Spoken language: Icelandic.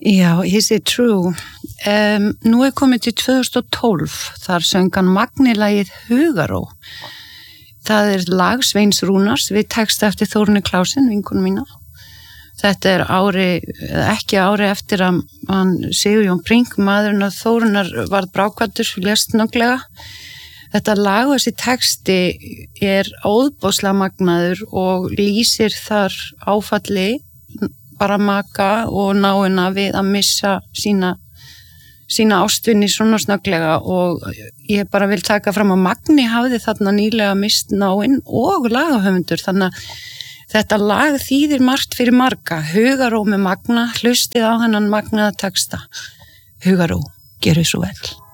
Já, Is It True? Nú komið til 2012, þar söng hann Magni-lagið Hugaró. Það lag Sveins Rúnars við texta eftir Þórunni Klausen, vinkonu mína. Þetta ekki ári eftir að hann Sigurjón Brink, maðurinn að Þórunnar varð brákvæddur, lést náttúrulega. Þetta lag og þessi texti óðbóðslega magnaður og lýsir þar áfalli bara maka og náina við að missa sína ástvini svona snögglega, og ég bara vil taka fram að Magni hafði þarna nýlega mist náinn og lagahöfundur, þannig að þetta lag þýðir margt fyrir marga. Hugaró með Magna, hlustið á þennan magnaða texta. Hugaró, gerðu svo vel.